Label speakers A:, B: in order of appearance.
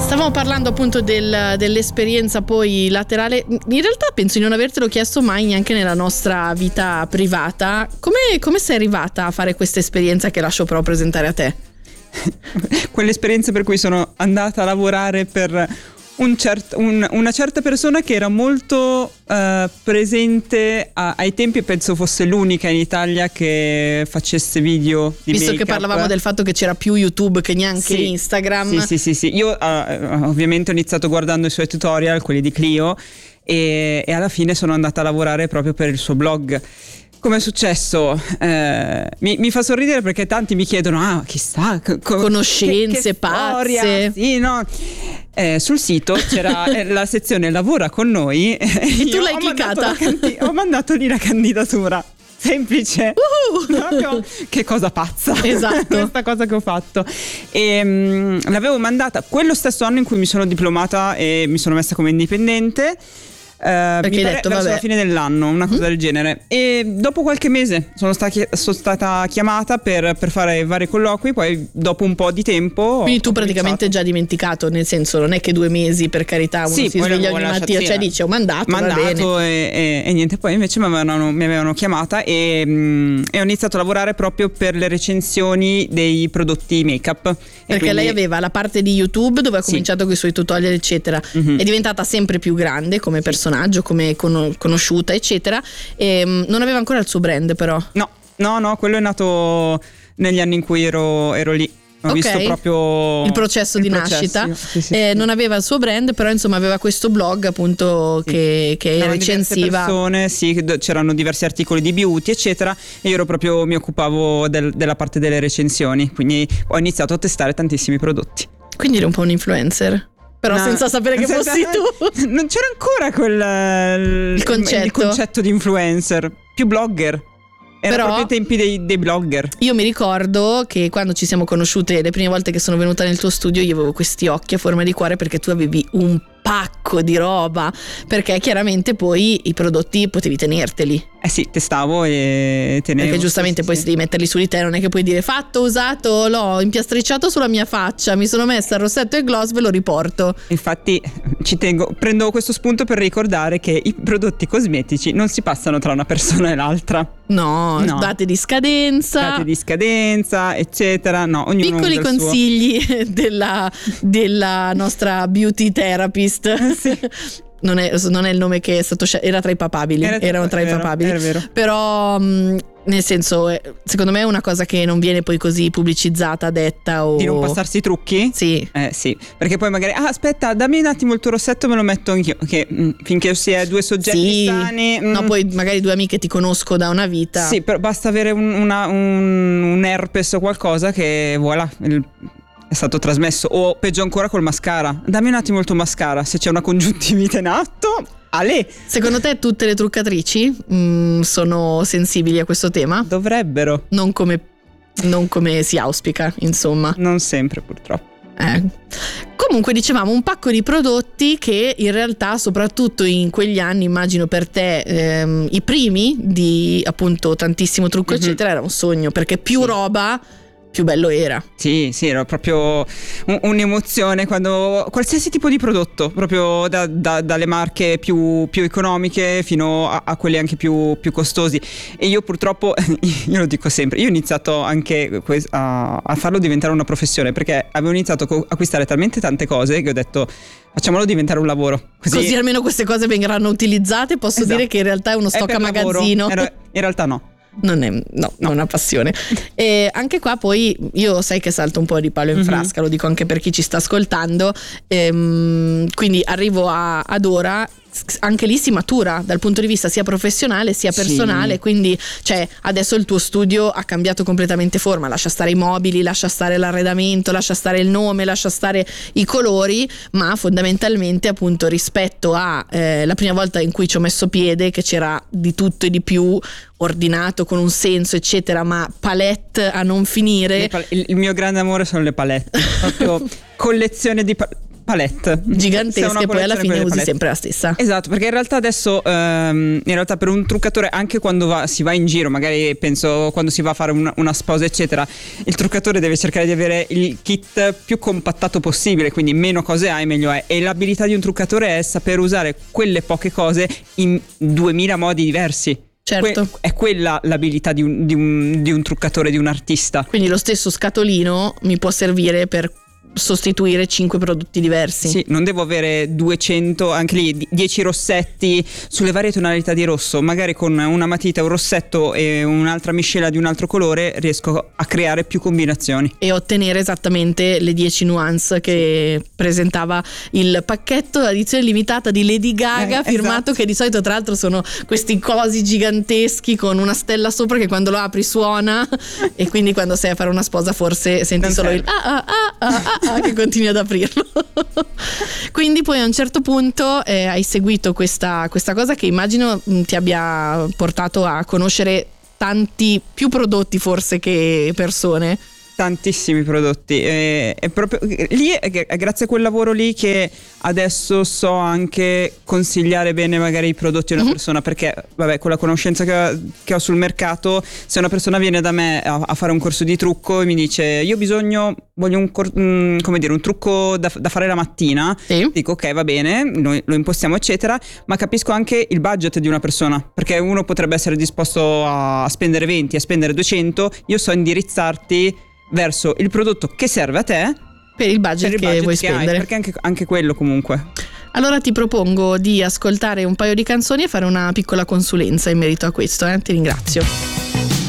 A: Stavamo parlando appunto dell'esperienza poi laterale. In realtà penso di non avertelo chiesto mai neanche nella nostra vita privata. Come sei arrivata a fare questa esperienza che lascio però presentare a te?
B: Quell'esperienza per cui sono andata a lavorare per una certa persona che era molto presente ai tempi, penso fosse l'unica in Italia che facesse video di
A: Visto
B: make-up.
A: che parlavamo del fatto che c'era più YouTube che neanche Instagram.
B: Sì. Io ovviamente ho iniziato guardando i suoi tutorial, quelli di Clio, e alla fine sono andata a lavorare proprio per il suo blog. Come è successo? Mi fa sorridere perché tanti mi chiedono: chissà,
A: conoscenze pazze.
B: Sì, no. Sul sito c'era la sezione lavora con noi
A: e tu l'hai cliccata.
B: Ho mandato lì la candidatura. Semplice. Proprio, che cosa pazza.
A: Esatto.
B: Questa cosa che ho fatto. E l'avevo mandata quello stesso anno in cui mi sono diplomata e mi sono messa come indipendente.
A: Perché hai detto
B: verso la fine dell'anno, una cosa del genere. E dopo qualche mese sono stata chiamata per fare vari colloqui. Poi dopo un po' di tempo
A: quindi tu praticamente già dimenticato, nel senso non è che 2 mesi, per carità, uno si sveglia ogni mattina, cioè dice ho mandato va bene.
B: E niente. Poi invece mi avevano chiamata e ho iniziato a lavorare proprio per le recensioni dei prodotti make-up.
A: Perché lei aveva la parte di YouTube dove ha cominciato con i suoi tutorial eccetera. È diventata sempre più grande come personaggio, come conosciuta eccetera, e non aveva ancora il suo brand però.
B: No, quello è nato negli anni in cui ero lì. Ho visto proprio
A: il processo di nascita.
B: Sì.
A: Non aveva il suo brand, però insomma aveva questo blog appunto che recensiva
B: persone, c'erano diversi articoli di beauty eccetera, e io mi occupavo della parte delle recensioni, quindi ho iniziato a testare tantissimi prodotti.
A: Quindi eri un po' un influencer, però senza sapere che fossi tu.
B: Non c'era ancora il concetto di influencer, più blogger. Era proprio i tempi dei blogger.
A: Io mi ricordo che quando ci siamo conosciute le prime volte che sono venuta nel tuo studio, io avevo questi occhi a forma di cuore perché tu avevi un pacco di roba, perché chiaramente poi i prodotti potevi tenerteli.
B: Sì, testavo e tenevo.
A: Perché giustamente poi se devi metterli su di te non è che puoi dire fatto, usato, l'ho impiastricciato sulla mia faccia, mi sono messa il rossetto e il gloss, ve lo riporto.
B: Infatti prendo questo spunto per ricordare che i prodotti cosmetici non si passano tra una persona e l'altra.
A: No. Date di scadenza
B: eccetera. No, ognuno
A: piccoli consigli della nostra beauty therapist.
B: Sì.
A: Non è il nome che è stato era tra i papabili. Erano tra i papabili.
B: Era vero.
A: Però nel senso, secondo me è una cosa che non viene poi così pubblicizzata, detta o...
B: Di non passarsi i trucchi?
A: Sì.
B: Sì, perché poi magari aspetta, dammi un attimo il tuo rossetto, me lo metto anch'io, che finché si è 2 soggetti sani.
A: No, poi magari 2 amiche ti conosco da una vita.
B: Sì, però basta avere un herpes o qualcosa che voilà, è stato trasmesso. O peggio ancora col mascara, dammi un attimo il tuo mascara, se c'è una congiuntivite in atto.
A: Secondo te tutte le truccatrici sono sensibili a questo tema?
B: Dovrebbero.
A: Non come si auspica, insomma.
B: Non sempre, purtroppo.
A: Comunque dicevamo un pacco di prodotti che in realtà soprattutto in quegli anni, immagino per te i primi di appunto tantissimo trucco eccetera, era un sogno, perché più roba più bello era. Sì,
B: era proprio un'emozione quando qualsiasi tipo di prodotto, proprio dalle marche più economiche fino a quelle anche più costosi. E io purtroppo, io lo dico sempre, io ho iniziato anche a farlo diventare una professione, perché avevo iniziato a acquistare talmente tante cose che ho detto facciamolo diventare un lavoro. Così
A: almeno queste cose vengeranno utilizzate. Posso dire che in realtà è uno stock a magazzino.
B: In realtà no.
A: Non è una passione. E anche qua poi io sai che salto un po' di palo in frasca, lo dico anche per chi ci sta ascoltando, quindi arrivo ad ora, anche lì si matura dal punto di vista sia professionale sia personale, quindi cioè adesso il tuo studio ha cambiato completamente forma, lascia stare i mobili, lascia stare l'arredamento, lascia stare il nome, lascia stare i colori, ma fondamentalmente appunto rispetto a la prima volta in cui ci ho messo piede, che c'era di tutto e di più, ordinato con un senso eccetera, ma palette a non finire.
B: Il mio grande amore sono le palette, proprio collezione di palette
A: gigantesche e poi alla fine usi sempre la stessa.
B: Esatto, perché in realtà adesso in realtà per un truccatore, anche quando si va in giro, magari penso quando si va a fare una sposa eccetera, il truccatore deve cercare di avere il kit più compattato possibile, quindi meno cose hai meglio è, e l'abilità di un truccatore è saper usare quelle poche cose in 2000 modi diversi.
A: Certo.
B: È quella l'abilità di un truccatore, di un artista.
A: Quindi lo stesso scatolino mi può servire per sostituire 5 prodotti diversi.
B: Sì, non devo avere 200, anche lì 10 rossetti sulle varie tonalità di rosso. Magari con una matita, un rossetto e un'altra miscela di un altro colore riesco a creare più combinazioni
A: e ottenere esattamente le 10 nuance che presentava il pacchetto edizione limitata di Lady Gaga, firmato, esatto. Che di solito tra l'altro sono questi cosi giganteschi con una stella sopra che quando lo apri suona e quindi quando sei a fare una sposa forse senti solo il che continui ad aprirlo. Quindi poi a un certo punto hai seguito questa cosa che immagino ti abbia portato a conoscere tanti più prodotti forse che persone.
B: Tantissimi prodotti, è proprio lì è grazie a quel lavoro lì che adesso so anche consigliare bene magari i prodotti a una persona, perché vabbè, con la conoscenza che ho sul mercato, se una persona viene da me a fare un corso di trucco e mi dice io voglio un trucco da fare la mattina, sì. Dico ok, va bene, noi lo impostiamo eccetera, ma capisco anche il budget di una persona, perché uno potrebbe essere disposto a spendere 20, a spendere 200, io so indirizzarti verso il prodotto che serve a te
A: per il budget che vuoi spendere,
B: perché anche quello comunque.
A: Allora ti propongo di ascoltare un paio di canzoni e fare una piccola consulenza in merito a questo, ti ringrazio.